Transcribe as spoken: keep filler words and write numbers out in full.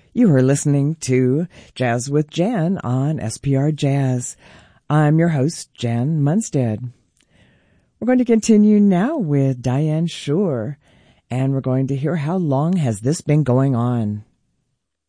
You are listening to Jazz with Jan on S P R Jazz. I'm your host, Jan Munstead. We're going to continue now with Diane Schuur, and we're going to hear How Long Has This Been Going On?